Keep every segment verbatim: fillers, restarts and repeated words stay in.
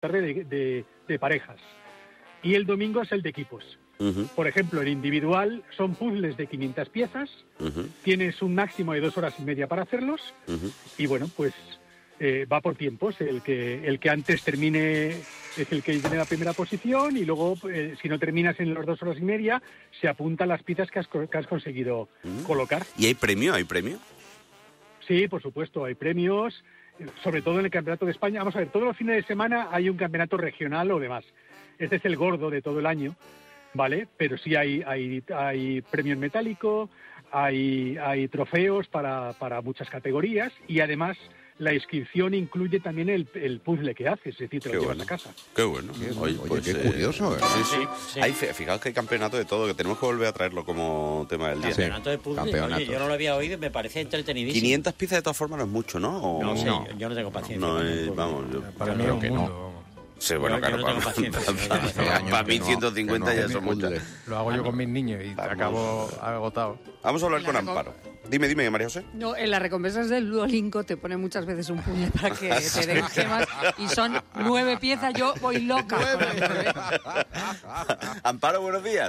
tarde de, de, de parejas. Y el domingo es el de equipos. Uh-huh. Por ejemplo, el individual son puzzles de quinientas piezas, uh-huh. tienes un máximo de dos horas y media para hacerlos, uh-huh. y bueno, pues eh, va por tiempos. El que, el que antes termine es el que tiene la primera posición, y luego, eh, si no terminas en las dos horas y media, se apuntan las piezas que has, que has conseguido uh-huh. colocar. ¿Y hay premio? ¿Hay premio? Sí, por supuesto, hay premios, sobre todo en el Campeonato de España. Vamos a ver, todos los fines de semana hay un campeonato regional o demás. Este es el gordo de todo el año. Vale, pero sí hay hay, hay premio en metálico, hay hay trofeos para, para muchas categorías, y además la inscripción incluye también el, el puzzle que haces, es decir, te qué lo bueno. llevas a casa. Qué bueno. Qué, oye, oye pues, qué eh, curioso. ¿eh? Sí, sí. Sí, sí. Hay, fijaos que hay campeonato de todo, que tenemos que volver a traerlo como tema del día. Sí. Campeonato de puzzle. Campeonato. Oye, yo no lo había oído y me parece entretenidísimo. quinientas piezas de todas formas no es mucho, ¿no? O... No sé, No. Yo, yo no tengo paciencia. No, con el eh, puzzle. vamos, yo... Para Yo mí creo es que un no. mundo, vamos. Sí, bueno, Yo- claro, yo no tengo para, paciencia, para- yo- para- yo- para- años para que mí no, ciento cincuenta que ya no, son puzzle. muchas. Lo hago yo con mis niños y Vamos. acabo agotado. Vamos a hablar con La reco- Amparo. Dime, dime, María José. No, en las recompensas del Duolingo te pone muchas veces un puzzle para que te den gemas, y son nueve piezas. Yo voy loca. con las nueve. Amparo, buenos días.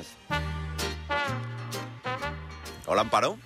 Hola, Amparo.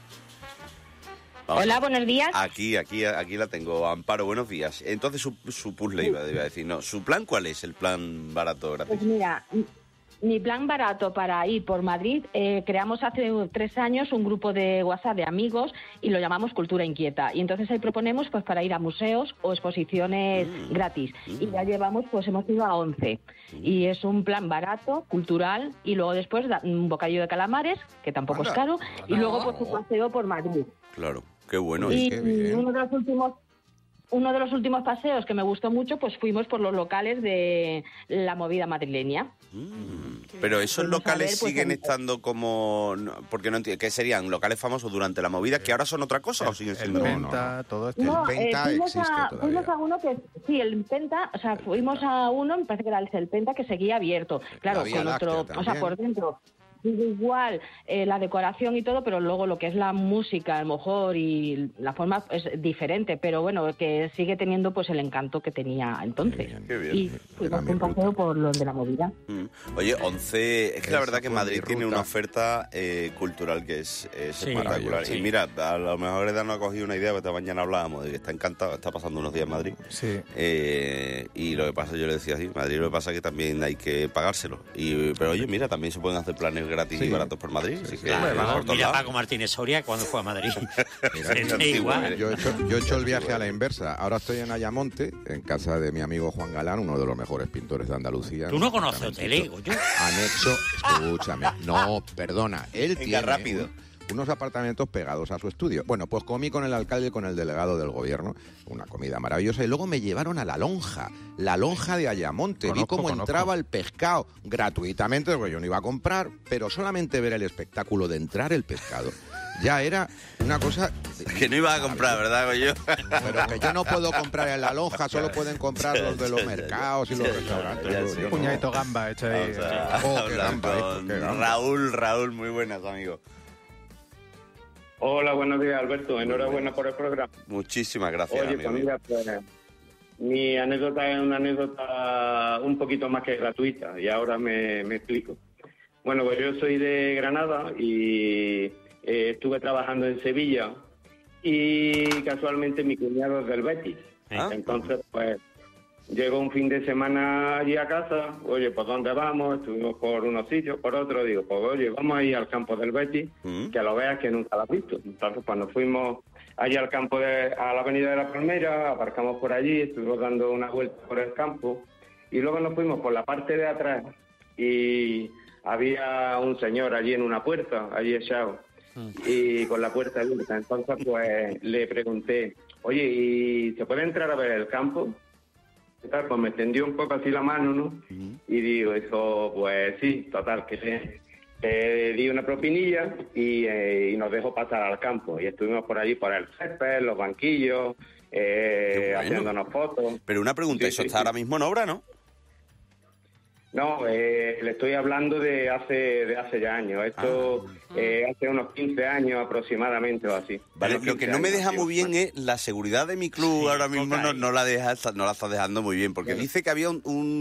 Vamos. Hola, buenos días. Aquí, aquí, aquí la tengo. Amparo, buenos días. Entonces, su, su puzzle iba, iba a decir. No, ¿su plan cuál es? ¿El plan barato gratis? Pues mira, m- mi plan barato para ir por Madrid, eh, creamos hace tres años un grupo de WhatsApp de amigos y lo llamamos Cultura Inquieta. Y entonces ahí proponemos pues para ir a museos o exposiciones Mm. gratis. Mm. Y ya llevamos, pues hemos ido a once. Y es un plan barato, cultural, y luego después da- un bocadillo de calamares, que tampoco Anda, es caro, y anda. luego pues un paseo por Madrid. Claro, qué bueno. Y qué bien. uno de los últimos uno de los últimos paseos que me gustó mucho, pues fuimos por los locales de la movida madrileña. Mm. Pero esos Fuimos a locales ver, pues, siguen el- estando como... no, porque no entiendo, ¿qué serían? ¿Locales famosos durante la movida que ahora son otra cosa o siguen El siendo...? no, Penta, todo esto. No, El eh, Penta fuimos, existe a, todavía. fuimos a uno que, sí, el Penta, o sea, fuimos a uno, me parece que era el Penta, que seguía abierto. Claro, Vía con Láctea otro, o sea, también. por dentro, sigue igual eh, la decoración y todo, pero luego lo que es la música, a lo mejor, y la forma es diferente, pero bueno, que sigue teniendo pues el encanto que tenía entonces. Qué bien, qué bien. Y Era fuimos mi un paseo ruta. por los de la movida. Mm. Oye, once... Es que la Esa verdad que fue Madrid mi tiene ruta. una oferta eh, cultural que es, es Sí, espectacular. sí. Y mira, a lo mejor Eda no ha cogido una idea, porque esta mañana hablábamos de que está encantado, está pasando unos días en Madrid. Sí. Eh, y lo que pasa, yo le decía así, Madrid lo que pasa es que también hay que pagárselo. Y, pero oye, mira, también se pueden hacer planes gratis Sí. y baratos por Madrid. Así que, Claro, por vamos, todos mira lados. Paco Martínez Soria cuando fue a Madrid. Mira, Es antiguo, igual. eh. Yo he, hecho, yo he hecho el viaje a la inversa. Ahora estoy en Ayamonte, en casa de mi amigo Juan Galán, uno de los mejores pintores de Andalucía. Tú no conoces Exactamente. Hotel Ego, yo. Anexo, escúchame. No, perdona. Él Venga, tiene rápido. un- unos apartamentos pegados a su estudio. Bueno, pues comí con el alcalde y con el delegado del gobierno, una comida maravillosa, y luego me llevaron a la lonja, la lonja de Ayamonte. Vi Conozco, cómo conozco. entraba el pescado gratuitamente, porque yo no iba a comprar, pero solamente ver el espectáculo de entrar el pescado ya era una cosa... Que no ibas a comprar, ¿verdad, Goyo? Pero que yo no puedo comprar en la lonja, solo pueden comprar los de los mercados y los Ya, ya, restaurantes. ya, Yo sí. no- Puñadito gamba hecho ahí. Vamos a Oh, qué hablar gamba, hijo, con qué gamba. Raúl, Raúl, muy buenas, amigo. Hola, buenos días, Alberto. Enhorabuena por el programa. Muchísimas gracias, Oye, amigo pues mío. mira, pues, mi anécdota es una anécdota un poquito más que gratuita, y ahora me, me explico. Bueno, pues yo soy de Granada y eh, estuve trabajando en Sevilla, y casualmente mi cuñado es del Betis. Ah. Entonces, pues, llego un fin de semana allí a casa. Oye, ¿por dónde vamos? Estuvimos por unos sitios, por otros. Digo, pues oye, vamos a ir al campo del Betis, Mm. que lo veas que nunca lo has visto. Entonces, cuando fuimos allí al campo, de, a la avenida de la Palmera, aparcamos por allí, estuvimos dando una vuelta por el campo, y luego nos fuimos por la parte de atrás, y había un señor allí en una puerta, allí echado, y con la puerta abierta. Entonces, pues, le pregunté, oye, ¿y se puede entrar a ver el campo? Y tal, pues me extendió un poco así la mano, ¿no? Y digo, eso, pues sí, total, que sí. Eh, di una propinilla y, eh, y nos dejó pasar al campo. Y estuvimos por allí, por el césped, los banquillos, eh, Qué bueno. haciéndonos fotos. Pero una pregunta, Sí, ¿eso sí, está sí. ahora mismo en obra, no? No, eh, le estoy hablando de hace de hace ya años. Esto eh, hace unos quince años aproximadamente o así. Vale, Unos lo que quince no me años, deja sí, muy bien más. es la seguridad de mi club Sí, ahora mismo toca no, ahí. no la deja, no la está dejando muy bien, porque dice que había un, un